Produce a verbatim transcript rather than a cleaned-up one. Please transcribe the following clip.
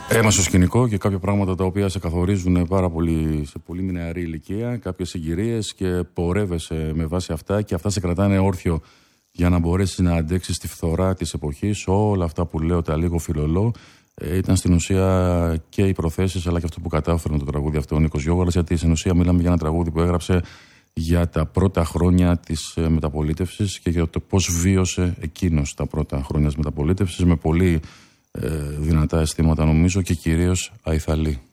Έμα στο σκηνικό και κάποια πράγματα τα οποία σε καθορίζουν πάρα πολύ, σε πολύ νεαρή ηλικία, κάποιες συγκυρίες και πορεύεσαι με βάση αυτά και αυτά σε κρατάνε όρθιο για να μπορέσεις να αντέξεις τη φθορά της εποχής. Όλα αυτά που λέω τα λίγο φιλολό ε, ήταν στην ουσία και οι προθέσεις αλλά και αυτό που κατάφερε το τραγούδι αυτό ο Νίκος Γιώγαρας, γιατί στην ουσία μιλάμε για ένα τραγούδι που έγραψε για τα πρώτα χρόνια της ε, μεταπολίτευσης και για το πώς βίωσε εκείνος τα πρώτα χρόνια της μεταπολίτευσης με πολύ ε, δυνατά αισθήματα νομίζω και κυρίως αϊθαλή.